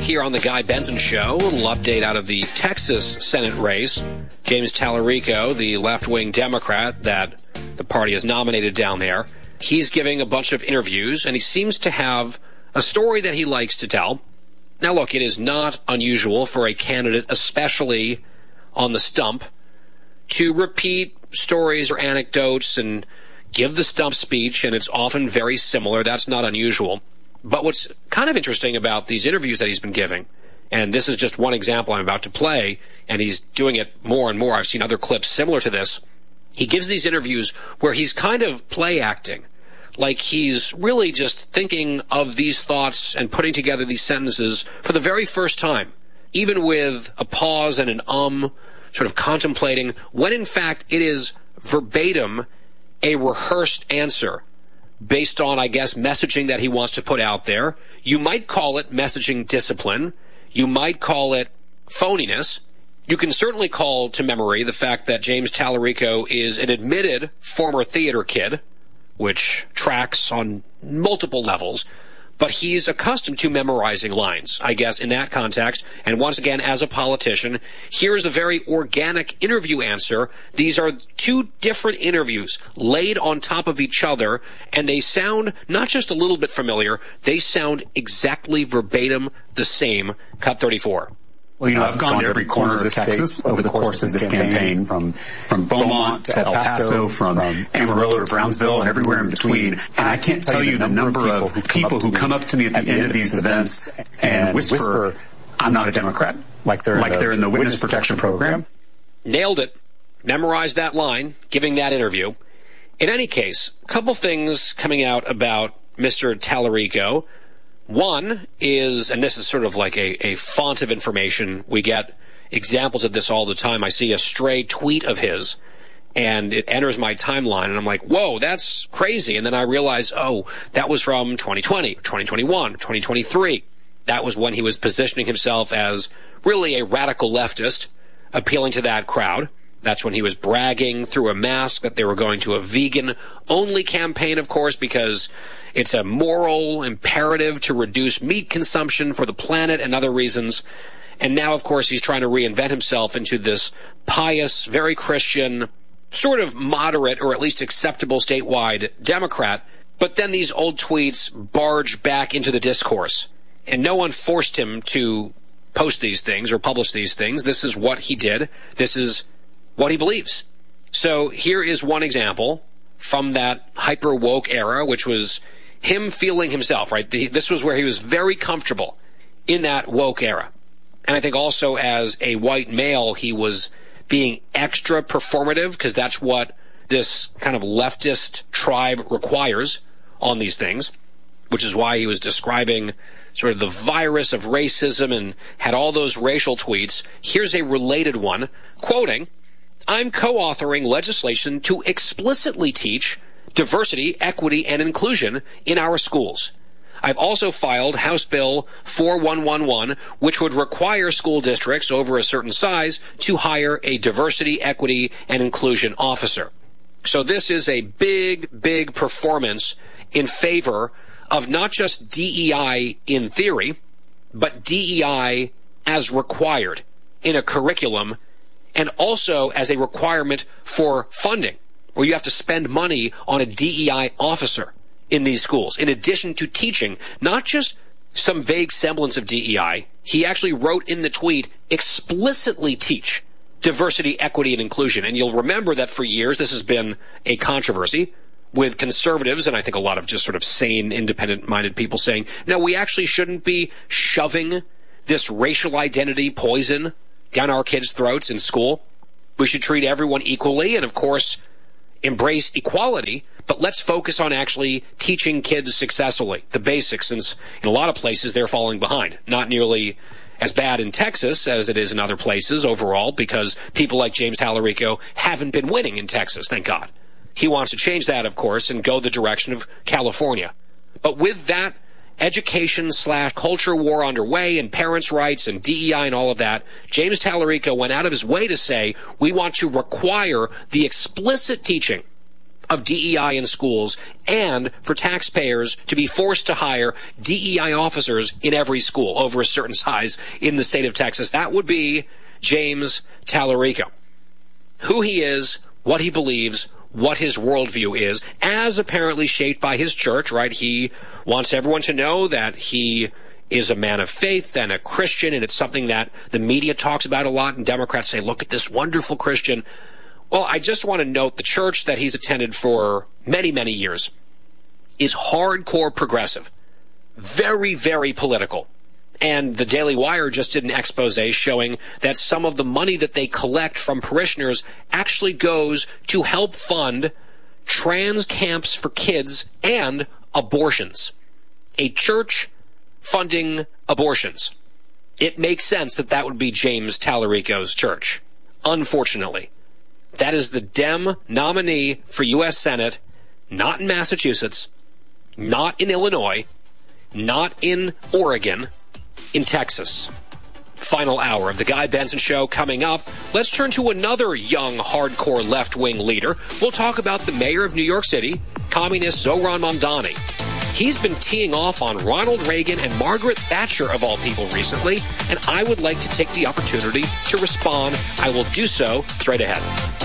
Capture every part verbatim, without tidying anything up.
here on the Guy Benson Show. A little update out of the Texas Senate race. James Tallarico, the left-wing Democrat that the party has nominated down there, he's giving a bunch of interviews, and he seems to have a story that he likes to tell. Now, look, it is not unusual for a candidate, especially on the stump, to repeat stories or anecdotes and give the stump speech, and it's often very similar. That's not unusual. But what's kind of interesting about these interviews that he's been giving, and this is just one example I'm about to play, and he's doing it more and more. I've seen other clips similar to this. He gives these interviews where he's kind of play acting, like he's really just thinking of these thoughts and putting together these sentences for the very first time, even with a pause and an um, sort of contemplating, when in fact it is verbatim a rehearsed answer based on, I guess, messaging that he wants to put out there. You might call it messaging discipline. You might call it phoniness. You can certainly call to memory the fact that James Tallarico is an admitted former theater kid, which tracks on multiple levels, but he's accustomed to memorizing lines, I guess, in that context. And once again, as a politician, here's a very organic interview answer. These are two different interviews laid on top of each other, and they sound not just a little bit familiar, they sound exactly verbatim the same. Cut thirty-four. Well, you know, I've, I've gone, gone to every corner of Texas over the course of this campaign, from, from Beaumont to El Paso, from Amarillo to Brownsville, and everywhere in between. And I can't tell you the number of people who come up to me at the end of these events and whisper, I'm not a Democrat, like they're, like they're in the Witness Protection Program. Nailed it. Memorized that line, giving that interview. In any case, a couple things coming out about Mister Tallarico. One is, and this is sort of like a, a font of information, we get examples of this all the time. I see a stray tweet of his, and it enters my timeline, and I'm like, whoa, that's crazy. And then I realize, oh, that was from twenty twenty, twenty twenty-one, twenty twenty-three. That was when he was positioning himself as really a radical leftist, appealing to that crowd. That's when he was bragging through a mask that they were going to a vegan-only campaign, of course, because it's a moral imperative to reduce meat consumption for the planet and other reasons. And now, of course, he's trying to reinvent himself into this pious, very Christian, sort of moderate or at least acceptable statewide Democrat. But then these old tweets barge back into the discourse. And no one forced him to post these things or publish these things. This is what he did. This is what he believes. So here is one example from that hyper-woke era, which was him feeling himself, right? The, this was where he was very comfortable in that woke era. And I think also as a white male, he was being extra performative, because that's what this kind of leftist tribe requires on these things, which is why he was describing sort of the virus of racism and had all those racial tweets. Here's a related one, quoting, I'm co-authoring legislation to explicitly teach diversity, equity, and inclusion in our schools. I've also filed House Bill four one one one, which would require school districts over a certain size to hire a diversity, equity, and inclusion officer. So this is a big, big performance in favor of not just D E I in theory, but D E I as required in a curriculum, and also as a requirement for funding, where you have to spend money on a D E I officer in these schools, in addition to teaching not just some vague semblance of D E I. He actually wrote in the tweet, explicitly teach diversity, equity, and inclusion. And you'll remember that for years this has been a controversy with conservatives, and I think a lot of just sort of sane, independent-minded people saying, no, we actually shouldn't be shoving this racial identity poison down our kids' throats in school. We should treat everyone equally and, of course, embrace equality, but let's focus on actually teaching kids successfully, the basics, since in a lot of places they're falling behind. Not nearly as bad in Texas as it is in other places overall, because people like James Tallarico haven't been winning in Texas, thank God. He wants to change that, of course, and go the direction of California. But with that education slash culture war underway and parents' rights and D E I and all of that, James Tallarico went out of his way to say, we want to require the explicit teaching of D E I in schools and for taxpayers to be forced to hire D E I officers in every school over a certain size in the state of Texas. That would be James Tallarico. Who he is, what he believes, what his worldview is, as apparently shaped by his church, right? He wants everyone to know that he is a man of faith and a Christian, and it's something that the media talks about a lot, and Democrats say, look at this wonderful Christian. Well, I just want to note the church that he's attended for many, many years is hardcore progressive, very, very political. And the Daily Wire just did an expose showing that some of the money that they collect from parishioners actually goes to help fund trans camps for kids and abortions. A church funding abortions. It makes sense that that would be James Tallarico's church. Unfortunately, that is the Dem nominee for U S Senate, not in Massachusetts, not in Illinois, not in Oregon, in Texas. Final hour of the Guy Benson Show coming up. Let's turn to another young, hardcore left-wing leader. We'll talk about the mayor of New York City, communist Zohran Mamdani. He's been teeing off on Ronald Reagan and Margaret Thatcher, of all people, recently, and I would like to take the opportunity to respond. I will do so straight ahead.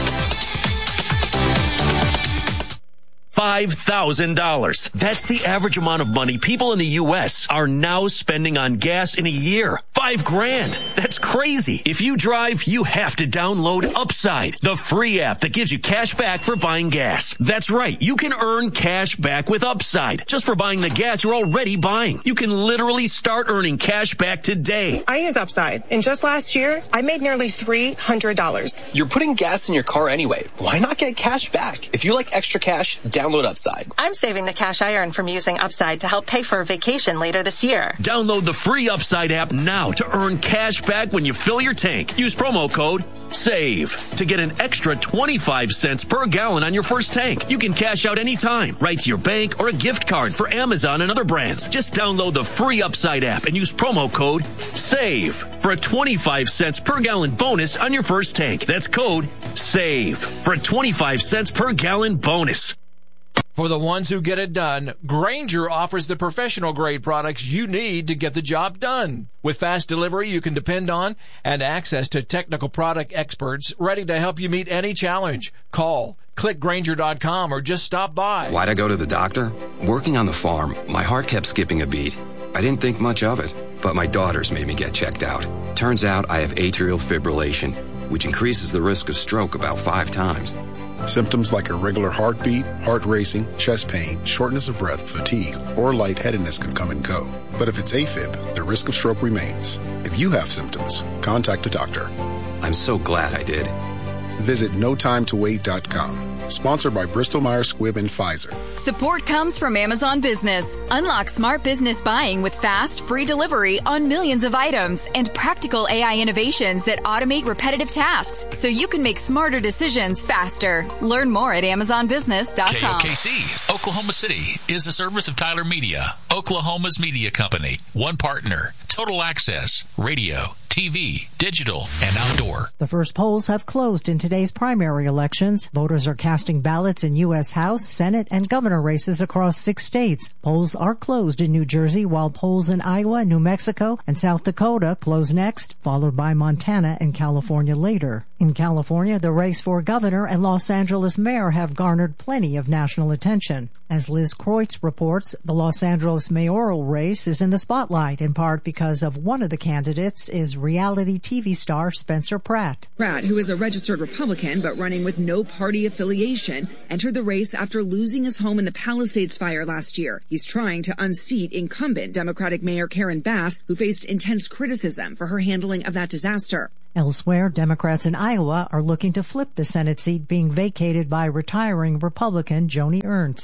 five thousand dollars. That's the average amount of money people in the U S are now spending on gas in a year. Five grand. That's crazy. If you drive, you have to download Upside, the free app that gives you cash back for buying gas. That's right. You can earn cash back with Upside just for buying the gas you're already buying. You can literally start earning cash back today. I use Upside, and just last year, I made nearly three hundred dollars. You're putting gas in your car anyway. Why not get cash back? If you like extra cash, download Upside. I'm saving the cash I earn from using Upside to help pay for a vacation later this year. Download the free Upside app now to earn cash back when you fill your tank. Use promo code SAVE to get an extra twenty-five cents per gallon on your first tank. You can cash out anytime, right to your bank or a gift card for Amazon and other brands. Just download the free Upside app and use promo code SAVE for a twenty-five cents per gallon bonus on your first tank. That's code SAVE for a twenty-five cents per gallon bonus. For the ones who get it done, Grainger offers the professional-grade products you need to get the job done. With fast delivery you can depend on and access to technical product experts ready to help you meet any challenge. Call, click Grainger dot com, or just stop by. Why'd I go to the doctor? Working on the farm, my heart kept skipping a beat. I didn't think much of it, but my daughters made me get checked out. Turns out I have atrial fibrillation, which increases the risk of stroke about five times. Symptoms like irregular heartbeat, heart racing, chest pain, shortness of breath, fatigue, or lightheadedness can come and go. But if it's AFib, the risk of stroke remains. If you have symptoms, contact a doctor. I'm so glad I did. Visit no time to wait dot com. Sponsored by Bristol-Myers Squibb and Pfizer. Support comes from Amazon Business. Unlock smart business buying with fast, free delivery on millions of items and practical A I innovations that automate repetitive tasks so you can make smarter decisions faster. Learn more at amazon business dot com. K O K C, Oklahoma City, is a service of Tyler Media, Oklahoma's media company. One partner, total access, radio, T V, digital, and outdoor. The first polls have closed in today's primary elections. Voters are casting ballots in U S House, Senate, and governor races across six states. Polls are closed in New Jersey, while polls in Iowa, New Mexico, and South Dakota close next, followed by Montana and California later. In California, the race for governor and Los Angeles mayor have garnered plenty of national attention. As Liz Kreutz reports, the Los Angeles mayoral race is in the spotlight, in part because of one of the candidates is reality T V star Spencer Pratt. Pratt, who is a registered Republican but running with no party affiliation, entered the race after losing his home in the Palisades fire last year. He's trying to unseat incumbent Democratic Mayor Karen Bass, who faced intense criticism for her handling of that disaster. Elsewhere, Democrats in Iowa are looking to flip the Senate seat being vacated by retiring Republican Joni Ernst.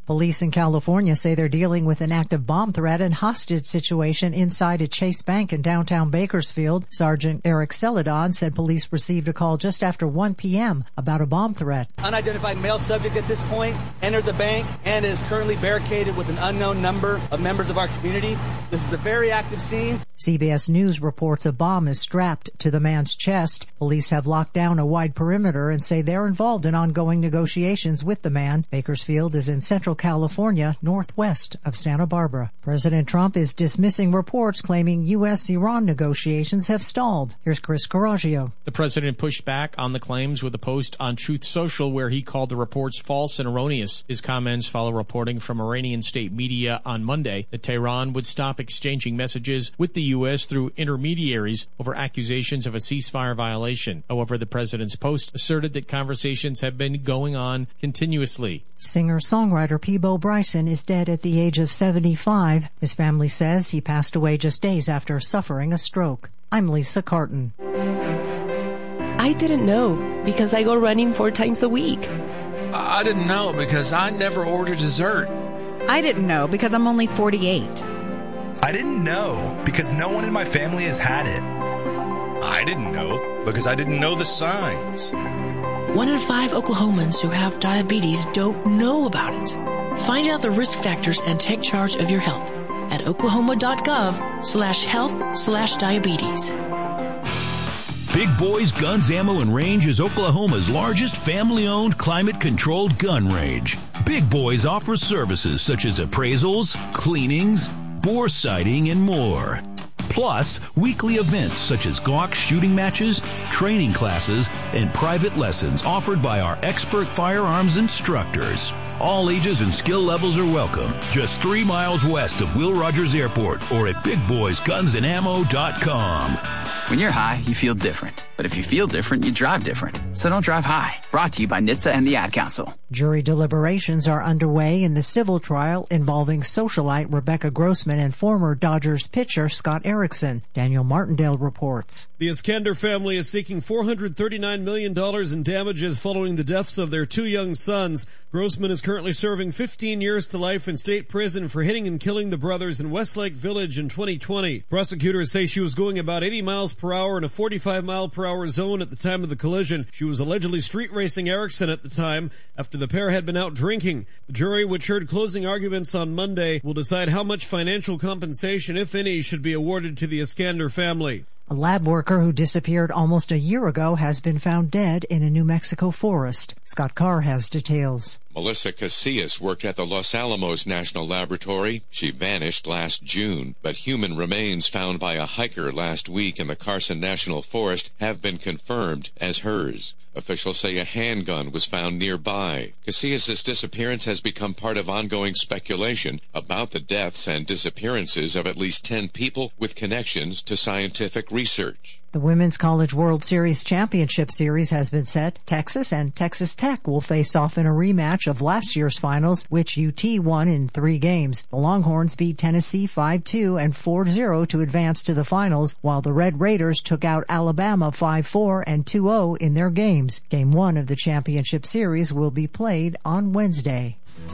Police in California say they're dealing with an active bomb threat and hostage situation inside a Chase Bank in downtown Bakersfield. Sergeant Eric Celadon said police received a call just after one p.m. about a bomb threat. Unidentified male subject at this point entered the bank and is currently barricaded with an unknown number of members of our community. This is a very active scene. C B S News reports a bomb is strapped to the man's chest. Police have locked down a wide perimeter and say they're involved in ongoing negotiations with the man. Bakersfield is in Central California, northwest of Santa Barbara. President Trump is dismissing reports claiming U S Iran negotiations have stalled. Here's Chris Coraggio. The president pushed back on the claims with a post on Truth Social where he called the reports false and erroneous. His comments follow reporting from Iranian state media on Monday that Tehran would stop exchanging messages with the U S through intermediaries over accusations of a ceasefire violation. However, the president's post asserted that conversations have been going on continuously. Singer-songwriter Peabo Bryson is dead at the age of seventy-five. His family says he passed away just days after suffering a stroke. I'm Lisa Carton. I didn't know because I go running four times a week. I didn't know because I never order dessert. I didn't know because I'm only forty-eight. I didn't know because no one in my family has had it. I didn't know because I didn't know the signs. One in five Oklahomans who have diabetes don't know about it. Find out the risk factors and take charge of your health at oklahoma.gov slash health slash diabetes. Big Boys Guns, Ammo, and Range is Oklahoma's largest family-owned, climate-controlled gun range. Big Boys offers services such as appraisals, cleanings, bore sighting, and more. Plus, weekly events such as Glock shooting matches, training classes, and private lessons offered by our expert firearms instructors. All ages and skill levels are welcome. Just three miles west of Will Rogers Airport or at big boys guns and ammo dot com. When you're high, you feel different. But if you feel different, you drive different. So don't drive high. Brought to you by N H T S A and the Ad Council. Jury deliberations are underway in the civil trial involving socialite Rebecca Grossman and former Dodgers pitcher Scott Erickson. Daniel Martindale reports. The Iskander family is seeking four hundred thirty-nine million dollars in damages following the deaths of their two young sons. Grossman is currently serving fifteen years to life in state prison for hitting and killing the brothers in Westlake Village in twenty twenty. Prosecutors say she was going about eighty miles per hour in a forty-five mile per hour zone at the time of the collision. She was allegedly street racing Erickson at the time after the pair had been out drinking. The jury, which heard closing arguments on Monday, will decide how much financial compensation, if any, should be awarded to the Iskander family. A lab worker who disappeared almost a year ago has been found dead in a New Mexico forest. Scott Carr has details. Melissa Casillas worked at the Los Alamos National Laboratory. She vanished last June, but human remains found by a hiker last week in the Carson National Forest have been confirmed as hers. Officials say a handgun was found nearby. Casillas' disappearance has become part of ongoing speculation about the deaths and disappearances of at least ten people with connections to scientific research. The Women's College World Series Championship Series has been set. Texas and Texas Tech will face off in a rematch of last year's finals, which U T won in three games. The Longhorns beat Tennessee five two and four zero to advance to the finals, while the Red Raiders took out Alabama five four and two oh in their games. Game one of the championship series will be played on Wednesday.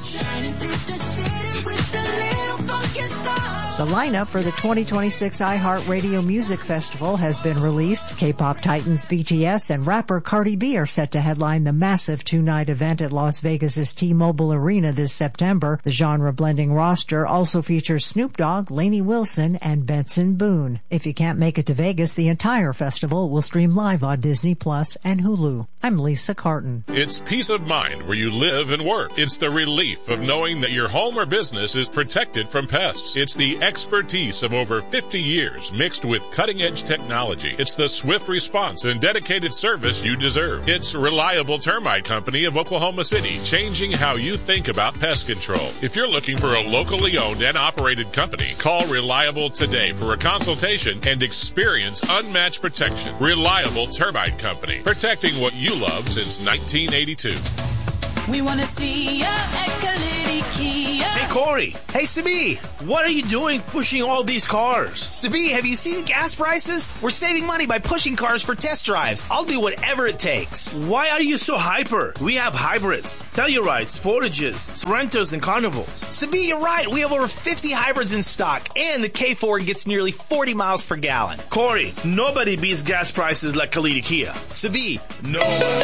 The lineup for the twenty twenty-six iHeartRadio Music Festival has been released. K-pop titans B T S and rapper Cardi B are set to headline the massive two-night event at Las Vegas's T-Mobile Arena this September. The genre-blending roster also features Snoop Dogg, Lainey Wilson, and Benson Boone. If you can't make it to Vegas, the entire festival will stream live on Disney Plus and Hulu. I'm Lisa Carton. It's peace of mind where you live and work. It's the relief of knowing that your home or business is protected from pests. It's the expertise of over fifty years mixed with cutting-edge technology. It's the swift response and dedicated service you deserve. It's Reliable Termite Company of Oklahoma City, changing how you think about pest control. If you're looking for a locally owned and operated company, call Reliable today for a consultation and experience unmatched protection. Reliable Termite Company, protecting what you love since nineteen eighty-two. We want to see ya at Kalidi Kia. Hey, Corey. Hey, Sabi. What are you doing pushing all these cars? Sabi, have you seen gas prices? We're saving money by pushing cars for test drives. I'll do whatever it takes. Why are you so hyper? We have hybrids, Tellurides, Sportages, Sorrentos, and Carnivals. Sabi, you're right. We have over fifty hybrids in stock, and the K four gets nearly forty miles per gallon. Corey, nobody beats gas prices like Kalidi Kia. Sabi, nobody.